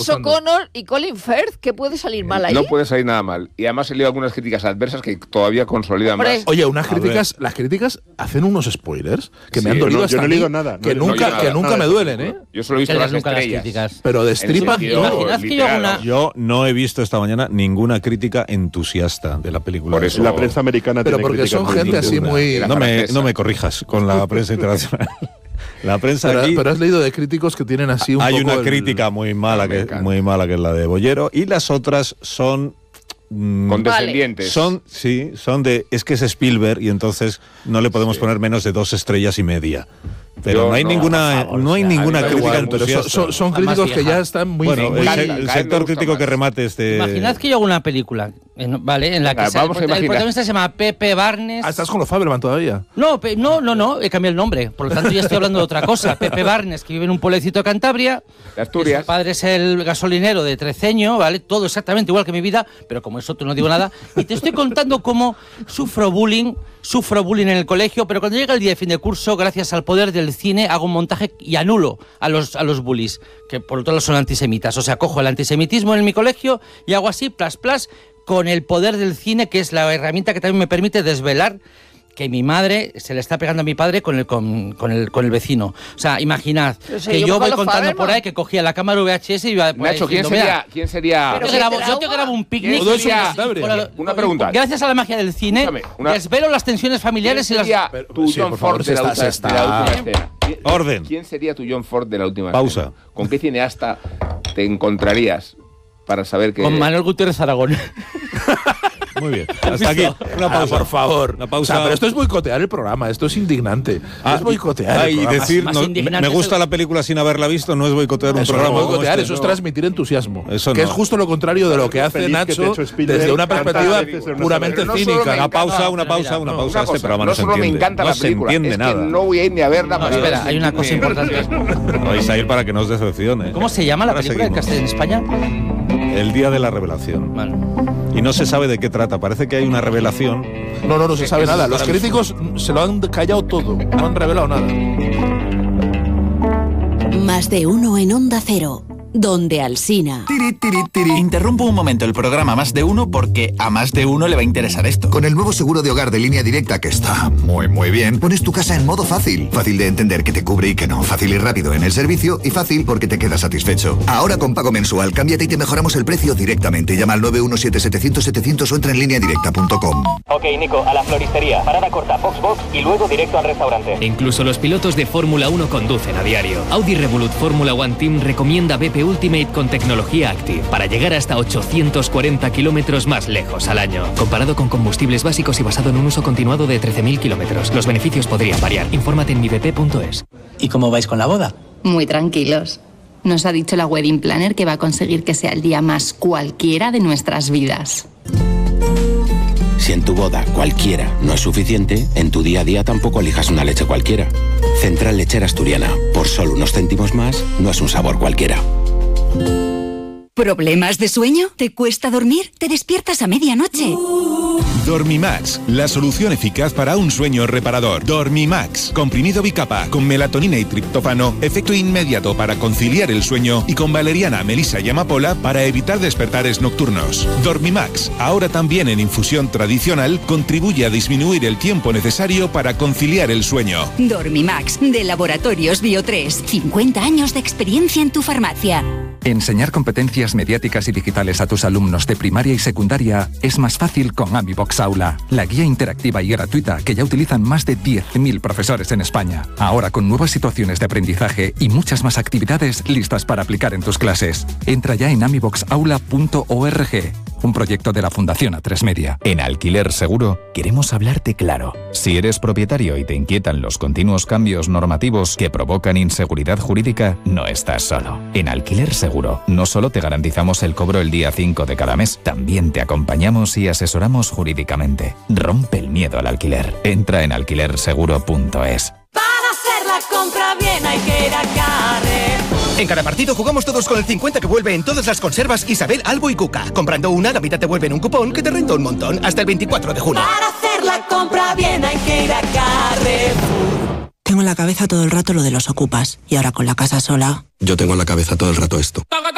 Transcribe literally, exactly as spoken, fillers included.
O'Connor y Colin Firth, ¿qué puede salir mal ahí? No puede salir nada mal. Y además he leído algunas críticas adversas que todavía consolidan Hombre. más. Oye, unas críticas, las críticas hacen unos spoilers que Sí, me han dolido no, hasta yo no he a mí, leído nada, no que he leído nunca, nada, que nunca nada me de duelen, ¿eh? Yo solo he visto Que las nunca las estrellas. críticas. Pero destripan sentido todo. Imaginad que yo literal, una- ¿no? Yo no he visto esta mañana ninguna crítica entusiasta de la película. Por eso- La prensa americana Pero tiene porque críticas son muy gente así duras. muy... Era No me, francesa. no me corrijas con la prensa internacional. La prensa Pero, aquí... pero has leído de críticos que tienen así un hay poco una el- crítica muy mala, que, Americano. muy mala que es la de Bollero, y las otras son... mm, Condescendientes. Son, sí, son de... Es que es Spielberg y entonces no le podemos poner menos de dos estrellas y media. Pero Yo no hay no, ninguna, por favor, no hay o sea, ninguna a mí me crítica igual, Pero son, entusiasta. son- son La más críticos que vieja. ya están muy... bueno, muy- el, encanta, se- cada el vez me sector gusta crítico más. que remate este... Imaginad que yo hago una película, en- ¿vale? En la que Venga, sale- vamos a el imaginar. protagonista se llama Pepe Barnes. Ah, estás con los Faberman todavía. No, pe- no, no, no, he cambiado el nombre. Por lo tanto, ya estoy hablando de otra cosa. Pepe Barnes, que vive en un pueblecito de Cantabria. De Asturias. Su padre es el gasolinero de Treceño, ¿vale? Todo exactamente igual que mi vida, pero como eso tú no digo nada. Y te estoy contando cómo sufro bullying, sufro bullying en el colegio, pero cuando llega el día de fin de curso, gracias al poder del cine, hago un montaje y anulo a los, a los bullies, que por otro lado son antisemitas. O sea, cojo el antisemitismo en mi colegio y hago así, plas, plas, con el poder del cine, que es la herramienta que también me permite desvelar que mi madre se le está pegando a mi padre con el con, con el con el vecino. O sea, imaginad Pero se que lleva yo con voy los contando Faberman. por ahí que cogía la cámara V H S y iba por ahí Nacho, ¿quién diciendo, sería? mira, ¿Quién sería? yo Pero te, qué grabo, yo te trauma. grabo un picnic. Todo eso y- en Cantabria. y- por la- Una pregunta. Gracias a la magia del cine, Escúchame, una- desvelo las tensiones familiares y ¿Quién las... sería Pero- tu sí, John por favor, Ford se de la, está- última- se está- de la última escena? ¿Quién- Orden. ¿Quién sería tu John Ford de la última Pausa. escena? ¿Con qué cineasta te encontrarías para saber que... Con Manuel Gutiérrez Aragón. Muy bien. Hasta aquí. Una Ah, pausa. por favor. Una pausa. O sea, pero esto es boicotear el programa, esto es indignante. Ah, es boicotear ah, el y programa. decir, Más no, indignante me es gusta el- la película sin haberla visto, no es boicotear un Eso no programa. es como boicotear, este, eso es no. transmitir entusiasmo. Eso que no. es justo lo contrario de lo que hace Feliz que te Nacho ha hecho Spielberg desde una tantas perspectiva veces en una puramente sola- Pero no solo cínica. me Una pausa, encanta- una pausa, una no, pausa. Una Este cosa, programa no no se solo me entiende. encanta No la se película, entiende es que nada. no voy a ir ni a verla No, para espera, ver hay una cosa sentirme- importante. Vais a ir para que no os decepcione. ¿Cómo se llama la Ahora película en, seguimos. Castell- en España? El día de la revelación. Vale. Y no se sabe de qué trata. Parece que hay una revelación. No, no, no se sabe nada. Los críticos se lo han callado todo, no han revelado nada. Más de uno en Onda Cero, donde Alsina. Tiri, tiri, tiri. Interrumpo un momento el programa Más de Uno porque a más de uno le va a interesar esto. Con el nuevo seguro de hogar de Línea Directa, que está muy muy bien, pones tu casa en modo fácil. Fácil de entender que te cubre y que no. Fácil y rápido en el servicio y fácil porque te quedas satisfecho. Ahora con pago mensual, cámbiate y te mejoramos el precio directamente. Llama al nueve uno siete siete cero cero siete cero cero o entra en línea directa punto com. Ok, Nico, a la floristería. Parada corta, box box y luego directo al restaurante. Incluso los pilotos de Fórmula uno conducen a diario. Audi Revolut Fórmula One Team recomienda B P Ultimate con tecnología Active para llegar hasta ochocientos cuarenta kilómetros más lejos al año. Comparado con combustibles básicos y basado en un uso continuado de trece mil kilómetros. Los beneficios podrían variar. Infórmate en mi b p punto es. ¿Y cómo vais con la boda? Muy tranquilos. Nos ha dicho la wedding planner que va a conseguir que sea el día más cualquiera de nuestras vidas. Si en tu boda cualquiera no es suficiente, en tu día a día tampoco elijas una leche cualquiera. Central Lechera Asturiana. Por solo unos céntimos más, no es un sabor cualquiera. ¿Problemas de sueño? ¿Te cuesta dormir? ¿Te despiertas a medianoche? Dormimax, la solución eficaz para un sueño reparador. Dormimax, comprimido bicapa, con melatonina y triptófano, efecto inmediato para conciliar el sueño y con valeriana, melisa y amapola para evitar despertares nocturnos. Dormimax, ahora también en infusión tradicional, contribuye a disminuir el tiempo necesario para conciliar el sueño. Dormimax, de Laboratorios Bio tres. cincuenta años de experiencia en tu farmacia. Enseñar competencias mediáticas y digitales a tus alumnos de primaria y secundaria es más fácil con AmiBox Aula, la guía interactiva y gratuita que ya utilizan más de diez mil profesores en España. Ahora con nuevas situaciones de aprendizaje y muchas más actividades listas para aplicar en tus clases. Entra ya en amibox aula punto org. Un proyecto de la Fundación A tres Media. En Alquiler Seguro queremos hablarte claro. Si eres propietario y te inquietan los continuos cambios normativos que provocan inseguridad jurídica, no estás solo. En Alquiler Seguro no solo te garantizamos el cobro el día cinco de cada mes, también te acompañamos y asesoramos jurídicamente. Rompe el miedo al alquiler. Entra en alquiler seguro punto es. Para hacer la compra bien hay que ir a Carrefour. En cada partido jugamos todos con el cincuenta que vuelve en todas las conservas Isabel, Albo y Cuca. Comprando una, la mitad te vuelve en un cupón que te renta un montón. Hasta el veinticuatro de junio. Para hacer la compra bien hay que ir a Carrefour. Tengo en la cabeza todo el rato lo de los ocupas. Y ahora con la casa sola... Yo tengo en la cabeza todo el rato esto.